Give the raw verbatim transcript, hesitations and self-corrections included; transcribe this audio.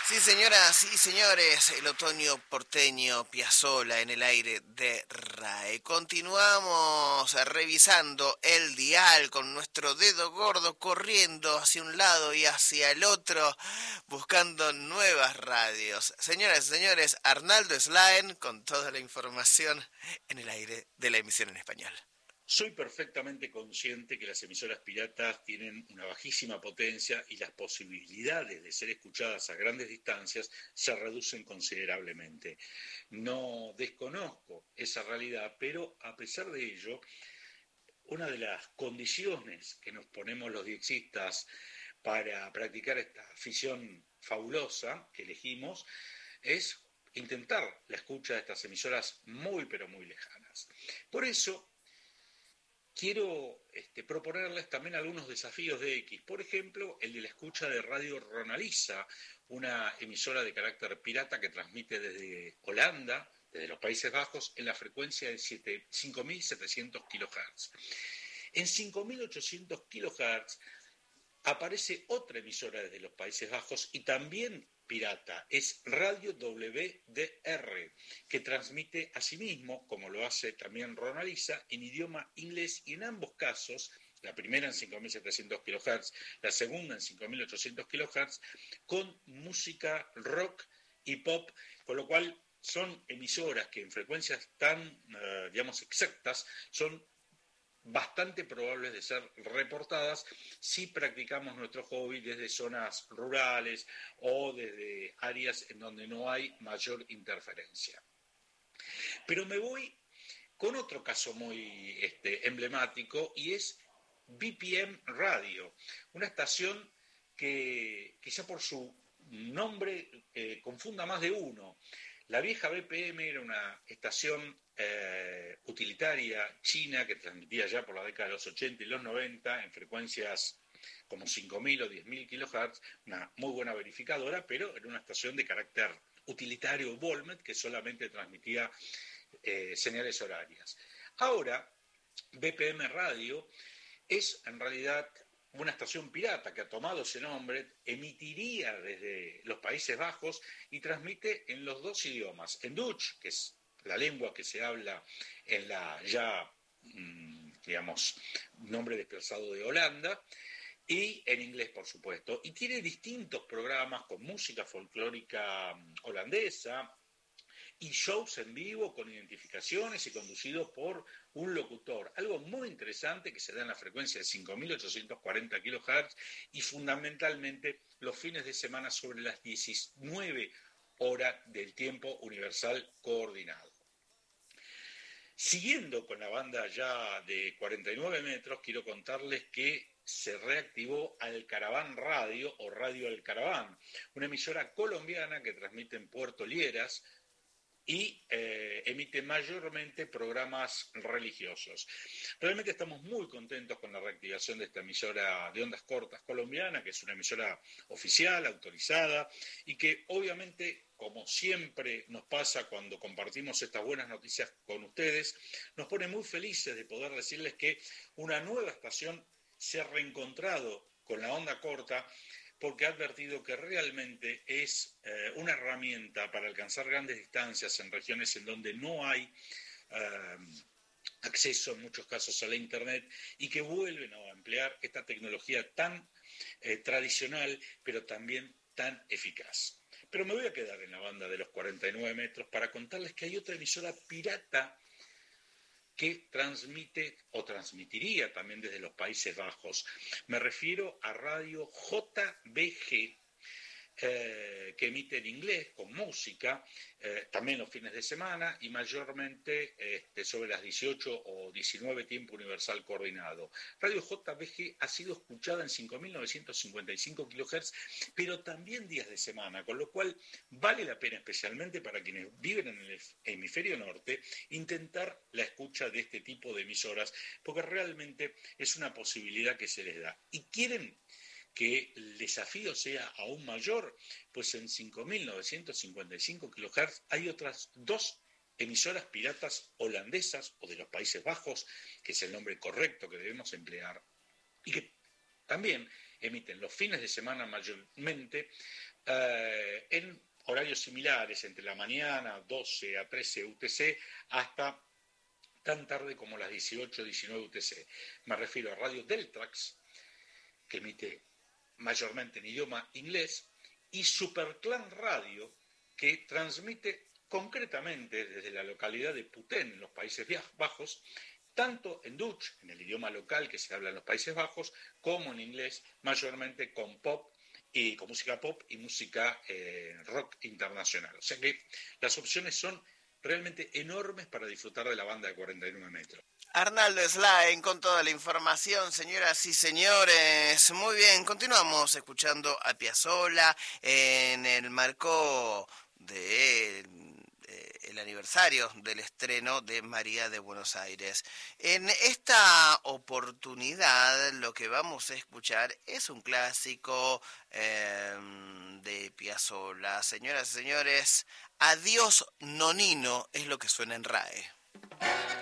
Sí, señoras y señores, el otoño porteño Piazzolla en el aire de RAE. Continuamos revisando el dial con nuestro dedo gordo corriendo hacia un lado y hacia el otro, buscando nuevas radios. Señoras y señores, Arnaldo Slaen con toda la información en el aire de la emisión en español. Soy perfectamente consciente que las emisoras piratas tienen una bajísima potencia y las posibilidades de ser escuchadas a grandes distancias se reducen considerablemente. No desconozco esa realidad, pero a pesar de ello, una de las condiciones que nos ponemos los diexistas para practicar esta afición fabulosa que elegimos es intentar la escucha de estas emisoras muy pero muy lejanas. Por eso quiero este, proponerles también algunos desafíos de X. Por ejemplo, el de la escucha de Radio Ronaliza, una emisora de carácter pirata que transmite desde Holanda, desde los Países Bajos, en la frecuencia de cinco mil setecientos kilohertz. En cinco mil ochocientos kilohertz aparece otra emisora desde los Países Bajos y también pirata, es Radio W D R, que transmite asimismo, como lo hace también Ronaliza, en idioma inglés y en ambos casos, la primera en cinco mil setecientos kilohertz, la segunda en cinco mil ochocientos kilohertz, con música rock y pop, con lo cual son emisoras que en frecuencias tan, uh, digamos, exactas, son bastante probables de ser reportadas si practicamos nuestro hobby desde zonas rurales o desde áreas en donde no hay mayor interferencia. Pero me voy con otro caso muy este, emblemático y es B P M Radio, una estación que quizá por su nombre eh, confunda más de uno. La vieja B P M era una estación eh, utilitaria china que transmitía ya por la década de los ochenta y los noventa en frecuencias como cinco mil o diez mil kilohertz, una muy buena verificadora, pero era una estación de carácter utilitario Volmet que solamente transmitía eh, señales horarias. Ahora, B P M Radio es en realidad una estación pirata que ha tomado ese nombre, emitiría desde los Países Bajos y transmite en los dos idiomas, en Dutch, que es la lengua que se habla en la ya, digamos, nombre desplazado de Holanda, y en inglés, por supuesto. Y tiene distintos programas con música folclórica holandesa, y shows en vivo con identificaciones y conducidos por un locutor. Algo muy interesante que se da en la frecuencia de cinco mil ochocientos cuarenta kilohertz y fundamentalmente los fines de semana sobre las diecinueve horas del tiempo universal coordinado. Siguiendo con la banda ya de cuarenta y nueve metros, quiero contarles que se reactivó Alcaraván Radio o Radio Alcaraván, una emisora colombiana que transmite en Puerto Lieras, y eh, emite mayormente programas religiosos. Realmente estamos muy contentos con la reactivación de esta emisora de ondas cortas colombiana, que es una emisora oficial, autorizada, y que obviamente, como siempre nos pasa cuando compartimos estas buenas noticias con ustedes, nos pone muy felices de poder decirles que una nueva estación se ha reencontrado con la onda corta, porque ha advertido que realmente es eh, una herramienta para alcanzar grandes distancias en regiones en donde no hay eh, acceso en muchos casos a la Internet y que vuelven a emplear esta tecnología tan eh, tradicional, pero también tan eficaz. Pero me voy a quedar en la banda de los cuarenta y nueve metros para contarles que hay otra emisora pirata que transmite o transmitiría también desde los Países Bajos. Me refiero a Radio J B G, eh, que emite en inglés con música, eh, también los fines de semana y mayormente este, sobre las dieciocho o diecinueve tiempo universal coordinado. Radio J B G ha sido escuchada en cinco mil novecientos cincuenta y cinco kilohertz, pero también días de semana, con lo cual vale la pena, especialmente para quienes viven en el hemisferio norte, intentar la escucha de este tipo de emisoras, porque realmente es una posibilidad que se les da. ¿Y quieren que el desafío sea aún mayor? Pues en cinco mil novecientos cincuenta y cinco kilohertz hay otras dos emisoras piratas holandesas o de los Países Bajos, que es el nombre correcto que debemos emplear, y que también emiten los fines de semana mayormente eh, en horarios similares, entre la mañana, doce a trece U T C, hasta tan tarde como las dieciocho, diecinueve U T C. Me refiero a Radio Deltrax, que emite mayormente en idioma inglés, y Superclan Radio, que transmite concretamente desde la localidad de Putén, en los Países Bajos, tanto en Dutch, en el idioma local que se habla en los Países Bajos, como en inglés, mayormente con pop y con música pop y música eh, rock internacional. O sea que las opciones son realmente enormes para disfrutar de la banda de cuarenta y nueve metros. Arnaldo Slain con toda la información, señoras y señores. Muy bien, continuamos escuchando a Piazzolla en el marco de, de el aniversario del estreno de María de Buenos Aires. En esta oportunidad lo que vamos a escuchar es un clásico eh, de Piazzolla. Señoras y señores, Adiós Nonino es lo que suena en R A E.